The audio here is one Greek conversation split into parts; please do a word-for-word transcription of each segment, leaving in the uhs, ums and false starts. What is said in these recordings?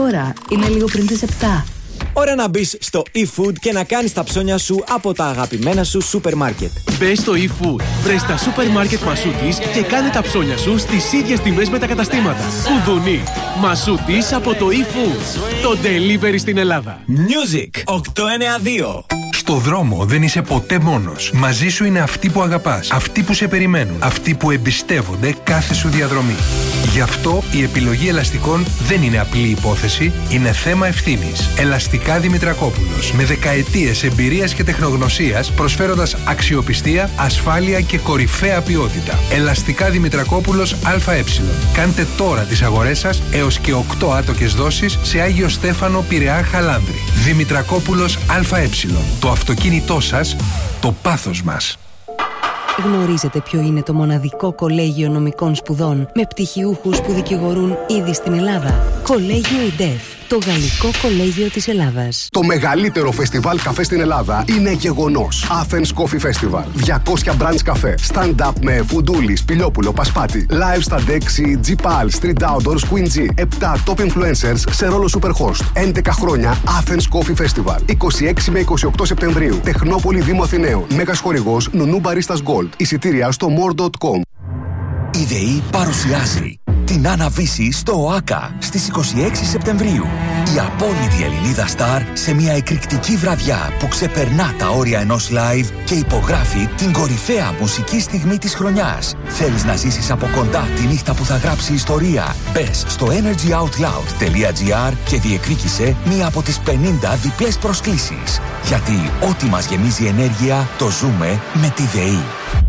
ώρα. Είναι λίγο πριν τις επτά. Ώρα να μπεις στο eFood και να κάνεις τα ψώνια σου από τα αγαπημένα σου σούπερ μάρκετ. Μπες στο eFood, βρες τα σούπερ μάρκετ Μασούτης και κάνε τα ψώνια σου στις ίδιες τιμές με τα καταστήματα. Κουδουνί, Μασούτης από το eFood. Το delivery στην Ελλάδα. Music οκτακόσια ενενήντα δύο. Στο δρόμο δεν είσαι ποτέ μόνος. Μαζί σου είναι αυτοί που αγαπάς, αυτοί που σε περιμένουν, αυτοί που εμπιστεύονται κάθε σου διαδρομή. Γι' αυτό η επιλογή ελαστικών δεν είναι απλή υπόθεση, είναι θέμα ευθύνης. Ελαστικά Δημητρακόπουλος. Με δεκαετίες εμπειρίας και τεχνογνωσίας, προσφέροντας αξιοπιστία, ασφάλεια και κορυφαία ποιότητα. Ελαστικά Δημητρακόπουλος ΑΕ. Κάντε τώρα τις αγορές σας έως και οκτώ άτοκες δόσεις σε Άγιο Στέφανο, Πειραιά, Χαλάνδρη. Δημητρακόπουλος ΑΕ. Το αυτοκίνητό σας, το πάθος μας. Γνωρίζετε ποιο είναι το μοναδικό κολέγιο νομικών σπουδών με πτυχιούχους που δικηγορούν ήδη στην Ελλάδα? Κολέγιο ΙΝΤΕΦ, το Γαλλικό Κολέγιο της Ελλάδας. Το μεγαλύτερο φεστιβάλ καφέ στην Ελλάδα είναι γεγονός. Athens Coffee Festival. διακόσια branch καφέ. Stand-up με Φουντούλη, Σπηλιόπουλο, Πασπάτη. Live στα Dexy, G-Pal, Street Outdoors, Queen G. επτά top influencers σε ρόλο Superhost. έντεκα χρόνια Athens Coffee Festival. είκοσι έξι με είκοσι οκτώ Σεπτεμβρίου. Τεχνόπολη, Δήμο Αθηναίων. Μέγας χορηγός Νουνού Baristas Gold. Εισιτήρια στο more dot com. Η ΔΕΗ παρουσιάζει την Άναβίση στο ΟΑΚΑ στις είκοσι έξι Σεπτεμβρίου. Η απόλυτη Ελληνίδα στάρ σε μια εκρηκτική βραδιά που ξεπερνά τα όρια ενός live και υπογράφει την κορυφαία μουσική στιγμή της χρονιάς. Θέλεις να ζήσεις από κοντά τη νύχτα που θα γράψει ιστορία? Μπες στο energy out loud τελεία gr και διεκδίκησε μία από τις πενήντα διπλές προσκλήσεις. Γιατί ό,τι μας γεμίζει ενέργεια το ζούμε με τη ΔΕΗ.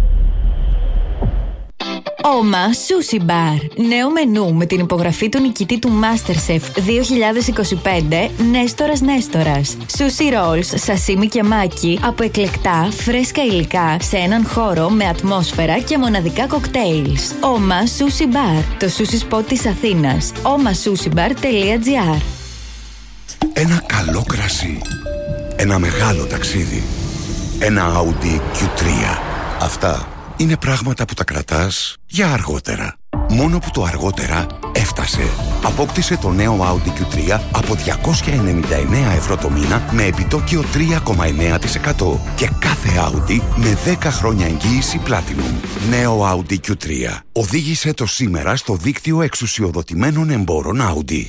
Oma Sushi Bar. Νέο μενού με την υπογραφή του νικητή του MasterChef δύο χιλιάδες είκοσι πέντε, Νέστορας Νέστορας. Sushi rolls, σασίμι και μάκι από εκλεκτά, φρέσκα υλικά σε έναν χώρο με ατμόσφαιρα και μοναδικά κοκτέιλς. Oma Sushi Bar, το sushi spot της Αθήνας. oma sushi bar τελεία gr. Ένα καλό κρασί. Ένα μεγάλο ταξίδι. Ένα Audi κιου τρία. Αυτά είναι πράγματα που τα κρατάς για αργότερα. Μόνο που το αργότερα έφτασε. Απόκτησε το νέο Audi κιου τρία από διακόσια ενενήντα εννέα ευρώ το μήνα με επιτόκιο τρία κόμμα εννέα τοις εκατό και κάθε Audi με δέκα χρόνια εγγύηση Platinum. Νέο Audi κιου τρία. Οδήγησε το σήμερα στο δίκτυο εξουσιοδοτημένων εμπόρων Audi.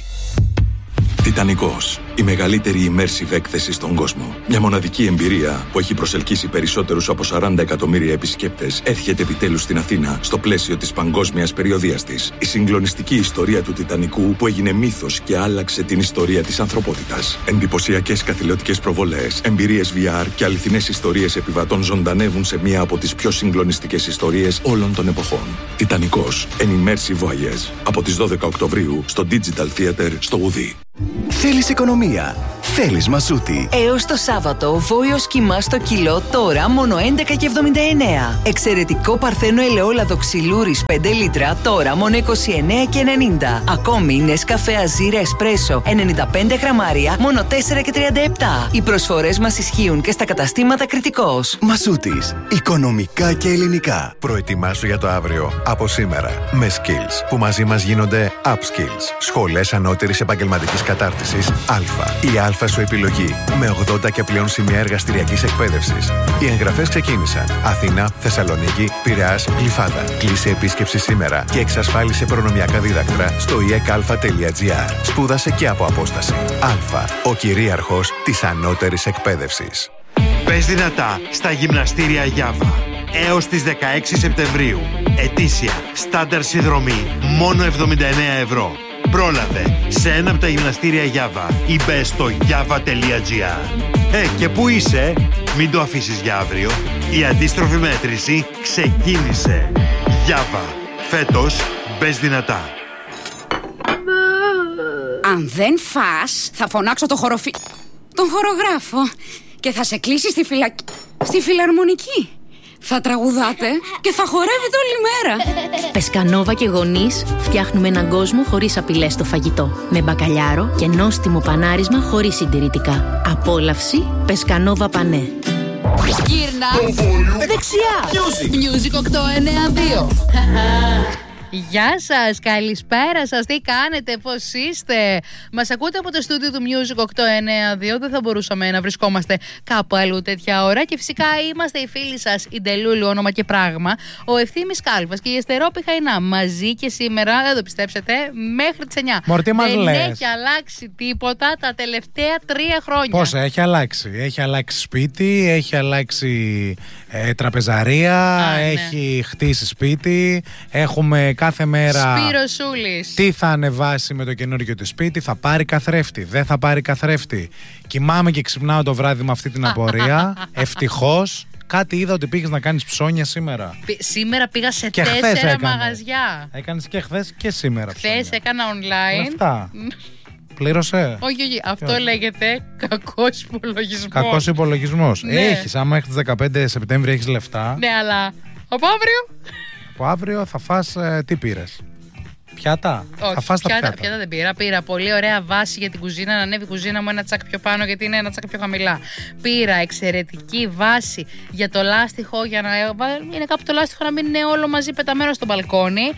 Τιτανικός. Η μεγαλύτερη immersive έκθεση στον κόσμο. Μια μοναδική εμπειρία που έχει προσελκύσει περισσότερους από σαράντα εκατομμύρια επισκέπτες έρχεται επιτέλους στην Αθήνα στο πλαίσιο της παγκόσμιας περιοδείας της. Η συγκλονιστική ιστορία του Τιτανικού που έγινε μύθος και άλλαξε την ιστορία της ανθρωπότητας. Εντυπωσιακές καθηλωτικές προβολές, εμπειρίες βι αρ και αληθινές ιστορίες επιβατών ζωντανεύουν σε μία από τις πιο συγκλονιστικές ιστορίες όλων των εποχών. Τιτανικός. An immersive voyage. Από τις δώδεκα Οκτωβρίου στο Digital Theater στο Ουδί. Θέλεις οικονομία? Θέλεις Μασούτη. Έως το Σάββατο, βόλιος κιμά στο κιλό, τώρα μόνο έντεκα και εβδομήντα εννέα. Εξαιρετικό παρθένο ελαιόλαδο ξυλούρης πέντε λίτρα, τώρα μόνο είκοσι εννέα και ενενήντα. Ακόμη Νεσκαφέ Αζίρ Εσπρέσο ενενήντα πέντε γραμμάρια, μόνο τέσσερα και τριάντα επτά. Οι προσφορές μας ισχύουν και στα καταστήματα Κρητικός. Μασούτης. Οικονομικά και ελληνικά. Προετοιμάσου για το αύριο από σήμερα με Skills, που μαζί μας γίνονται Upskills. Σχολές ανώτερης επαγγελματικής κατάρτισης Α. Η Α σου επιλογή με ογδόντα και πλέον σημεία εργαστηριακής εκπαίδευσης. Οι εγγραφές ξεκίνησαν. Αθήνα, Θεσσαλονίκη, Πειραιάς, Γλυφάδα. Κλείσε επίσκεψη σήμερα και εξασφάλισε προνομιακά δίδακτρα στο ι εκ α τελεία τζι άρ. Σπούδασε και από απόσταση. Α. Ο κυρίαρχος της ανώτερης εκπαίδευσης. Πες δυνατά στα γυμναστήρια Γιάβα. Έως τις δεκαέξι Σεπτεμβρίου. Ετήσια, στάνταρ συνδρομή, μόνο εβδομήντα εννέα ευρώ. Πρόλαβε σε ένα από τα γυμναστήρια Γιάβα ή μπες στο γιάβα τελεία τζι άρ. Ε, και πού είσαι? Μην το αφήσεις για αύριο. Η αντίστροφη μέτρηση ξεκίνησε. Γιάβα. Φέτος μπες δυνατά. Αν δεν φας, θα φωνάξω το χοροφι... τον χορογράφο και θα σε κλείσει στη φυλακή... στη φιλαρμονική. Θα τραγουδάτε και θα χορεύετε όλη μέρα. Πεσκανόβα και γονείς φτιάχνουμε έναν κόσμο χωρίς απειλές στο φαγητό. Με μπακαλιάρο και νόστιμο πανάρισμα χωρίς συντηρητικά. Απόλαυση Πεσκανόβα Πανέ. Γύρνα. Δεξιά. Music. Music οκτακόσια ενενήντα δύο. Γεια σας, καλησπέρα σας, τι κάνετε, πώς είστε? Μας ακούτε από το στούντιο του Music οκτώ εννιά δύο, δεν θα μπορούσαμε να βρισκόμαστε κάπου αλλού τέτοια ώρα. Και φυσικά είμαστε οι φίλοι σας, η Ντελούλου, όνομα και πράγμα, ο Ευθύμης Κάλβας και η Εστερόπη Χαϊνά. Μαζί και σήμερα, δεν το πιστέψετε, μέχρι τις εννιά. Μορτή μας δεν λες. έχει αλλάξει τίποτα τα τελευταία τρία χρόνια. Πώς έχει αλλάξει? Έχει αλλάξει σπίτι, έχει αλλάξει ε, τραπεζαρία, Α, ναι. έχει χτίσει σπίτι, έχουμε κάθε μέρα. Σπύρο Σούλης. Τι θα ανεβάσει με το καινούργιο του σπίτι, θα πάρει καθρέφτη, δεν θα πάρει καθρέφτη. Κοιμάμαι και ξυπνάω το βράδυ με αυτή την απορία. Ευτυχώς. Κάτι είδα ότι πήγες να κάνεις ψώνια σήμερα. Πη, σήμερα πήγα σε Και χθες τέσσερα έκανε. μαγαζιά. Έκανες και χθες και σήμερα. Χθες έκανα online. Λεφτά. Πλήρωσε. Όχι, όχι. Αυτό όχι. λέγεται κακός υπολογισμός. Κακός υπολογισμός. Ναι. Έχεις, άμα έχεις δεκαπέντε Σεπτέμβρη έχεις λεφτά. Ναι, αλλά από αύριο. Από αύριο θα φας ε, τι πήρες? Πιάτα. Όχι, θα φας τα πιάτα, πιάτα. πιάτα δεν πήρα. Πήρα πολύ ωραία βάση για την κουζίνα, να ανέβει η κουζίνα μου ένα τσακ πιο πάνω, γιατί είναι ένα τσακ πιο χαμηλά. Πήρα εξαιρετική βάση για το λάστιχο, για να είναι κάπου το λάστιχο να μην είναι όλο μαζί πεταμένο στο μπαλκόνι.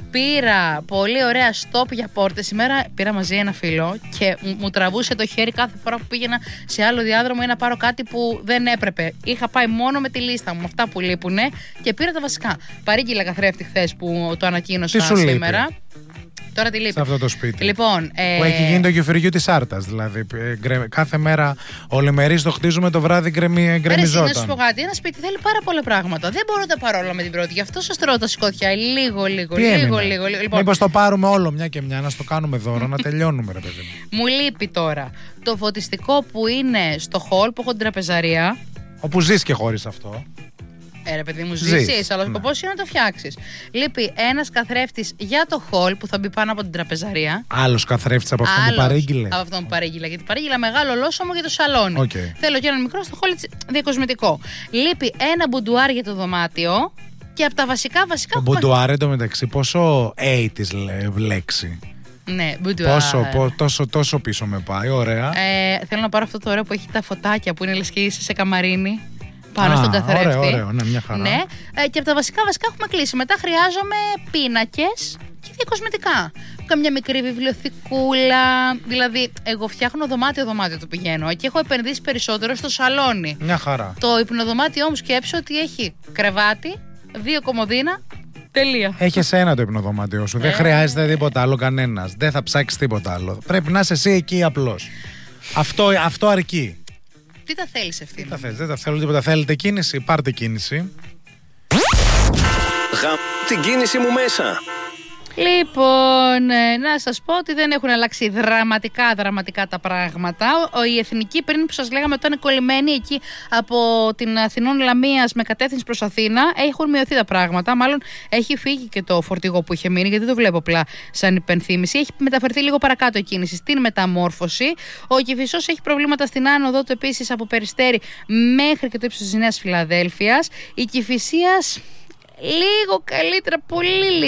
Πήρα πολύ ωραία στόπ για πόρτες. Σήμερα πήρα μαζί ένα φίλο και μου τραβούσε το χέρι κάθε φορά που πήγαινα σε άλλο διάδρομο ή να πάρω κάτι που δεν έπρεπε. Είχα πάει μόνο με τη λίστα μου, με αυτά που λείπουνε, και πήρα τα βασικά. Παρήγγειλα καθρέφτη χθες που το ανακοίνωσα Τι σου σήμερα. λείπει Τώρα τι λείπει? σε αυτό το σπίτι? Λοιπόν, ε... που έχει γίνει το γεφυριού της Άρτας. Δηλαδή, ε, γκρε, κάθε μέρα ολημερής το χτίζουμε, το βράδυ γκρεμι, γκρεμιζόταν. Να σου πω κάτι, ένα σπίτι θέλει πάρα πολλά πράγματα. Δεν μπορώ να τα πάρω όλα με την πρώτη. Γι' αυτό σας τρώω τα σκότια λίγο, λίγο, Τι λίγο, έμεινε? λίγο, λίγο. Λοιπόν, Μήπως το πάρουμε όλο μια και μια, να στο κάνουμε δώρο, να τελειώνουμε, ρε παιδί μου. μου λείπει τώρα το φωτιστικό που είναι στο hall που έχω την τραπεζαρία. Όπου ζεις και χωρίς αυτό. Ε, ρε παιδί μου, Ζεις, ζήσεις, αλλά ο ναι. σκοπός είναι να το φτιάξεις. Λείπει ένας καθρέφτης για το hall που θα μπει πάνω από την τραπεζαρία. Άλλος καθρέφτης από αυτόν που Άλλος παρήγγειλες. από αυτόν που παρήγγειλα. Γιατί παρήγγειλα μεγάλο ολόσωμο για το σαλόνι. Okay. Θέλω και έναν μικρό στο hall διακοσμητικό. Λείπει ένα μπουντουάρ για το δωμάτιο. Και από τα βασικά βασικά. Το μπουντουάρ εντωμεταξύ πόσο ογδόντα λέξη. Ναι, μπουντουάρ. Πόσο, πο, τόσο, τόσο πίσω με πάει, ωραία. Ε, θέλω να πάρω αυτό το ωραίο που έχει τα φωτάκια που είναι λες και είσαι σε καμαρίνι. Πάνω Α, στον καθρέφτη. Ωραίο, ωραίο, ναι, μια χαρά. Ναι. Ε, και από τα βασικά βασικά έχουμε κλείσει. Μετά χρειάζομαι πίνακες και διακοσμητικά. Καμιά μικρή βιβλιοθηκούλα. Δηλαδή, εγώ φτιάχνω δωμάτιο-δωμάτιο το πηγαίνω και έχω επενδύσει περισσότερο στο σαλόνι. Μια χαρά. Το υπνοδωμάτιό μου σκέψω ότι έχει κρεβάτι, δύο κομμωδίνα. Τελεία. Έχει ένα το υπνοδωμάτιό σου. Ε. Δεν χρειάζεται τίποτα άλλο κανένα. Δεν θα ψάξει τίποτα άλλο. Πρέπει να είσαι εσύ εκεί απλώς. Αυτό, αυτό αρκεί. Τι τα θέλεις ευθύνη? Τι τα θέλεις, δεν τα θέλω τίποτα. Θέλετε κίνηση, πάρτε κίνηση. Γαμ την κίνηση μου μέσα. Λοιπόν, ε, να σας πω ότι δεν έχουν αλλάξει δραματικά δραματικά τα πράγματα. Ο, η Εθνική, πριν που σας λέγαμε ότι ήταν κολλημένη εκεί από την Αθηνών Λαμίας με κατεύθυνση προς Αθήνα, έχουν μειωθεί τα πράγματα. Μάλλον έχει φύγει και το φορτηγό που είχε μείνει, γιατί δεν το βλέπω απλά σαν υπενθύμηση. Έχει μεταφερθεί λίγο παρακάτω η κίνηση στην μεταμόρφωση. Ο Κηφισός έχει προβλήματα στην άνοδο του επίσης από Περιστέρι μέχρι και το ύψος της Νέας Φιλαδέλφειας. Η Κηφισίας λίγο καλύτερα, πολύ λίγο.